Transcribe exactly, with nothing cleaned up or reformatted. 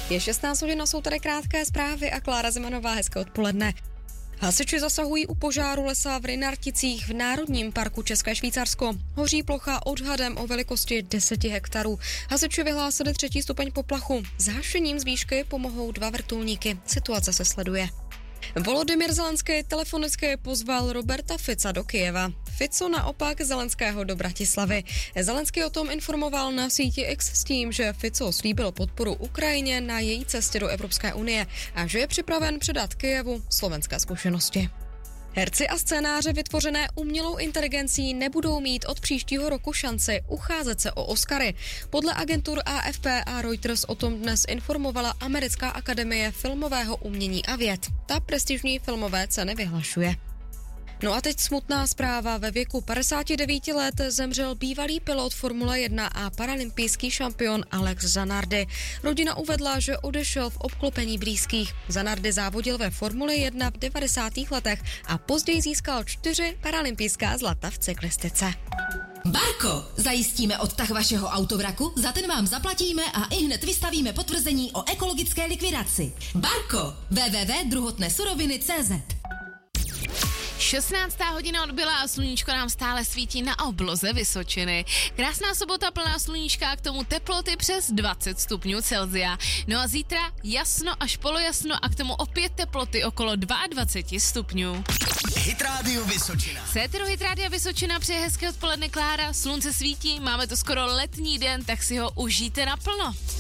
Je šestnáct hodin, jsou tady krátké zprávy a Klára Zemanová, hezké odpoledne. Hasiči zasahují u požáru lesa v Rynarticích v Národním parku České Švýcarsko. Hoří plocha odhadem o velikosti deset hektarů. Hasiči vyhlásili třetí stupeň poplachu. S hašením z výšky pomohou dva vrtulníky. Situace se sleduje. Volodymyr Zelenský telefonicky pozval Roberta Fica do Kyjeva. Fico naopak Zelenského do Bratislavy. Zelenský o tom informoval na síti X s tím, že Fico slíbil podporu Ukrajině na její cestě do Evropské unie a že je připraven předat Kyjevu slovenské zkušenosti. Herci a scénáře vytvořené umělou inteligencí nebudou mít od příštího roku šanci ucházet se o Oscary. Podle agentur A F P a Reuters o tom dnes informovala Americká akademie filmového umění a věd. Ta prestižní filmové ceny vyhlašuje. No a teď smutná zpráva. Ve věku padesáti devíti let zemřel bývalý pilot Formule jedna a paralympijský šampion Alex Zanardi. Rodina uvedla, že odešel v obklopení blízkých. Zanardi závodil ve Formule jedna v devadesátých letech a později získal čtyři paralympijská zlata v cyklistice. Barko, zajistíme odtah vašeho autovraku, za ten vám zaplatíme a ihned vystavíme potvrzení o ekologické likvidaci. Barko, w w w tečka druhotné suroviny tečka cé zet. šestnáctá hodina odbyla a sluníčko nám stále svítí na obloze Vysočiny. Krásná sobota plná sluníčka, k tomu teploty přes dvacet stupňů Celsia. No a zítra jasno až polojasno a k tomu opět teploty okolo dvacet dva stupňů. Hit Radio Vysočina. Séteru Hit Rádia Vysočina přeje hezké odpoledne Klára, slunce svítí, máme to skoro letní den, tak si ho užijte naplno.